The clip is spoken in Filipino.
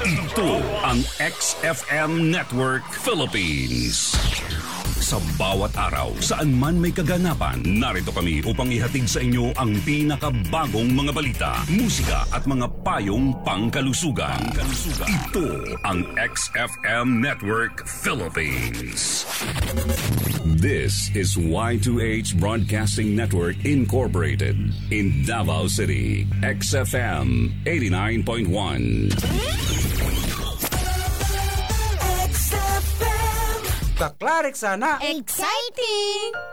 Ito ang XFM Network Philippines. Sa bawat araw, saan man may kaganapan, narito kami upang ihatid sa inyo ang pinakabagong mga balita, musika at mga payong pangkalusugan. Ito ang XFM Network Philippines. This is Y2H Broadcasting Network Incorporated in Davao City. XFM 89.1. Kaklarik sana. Exciting!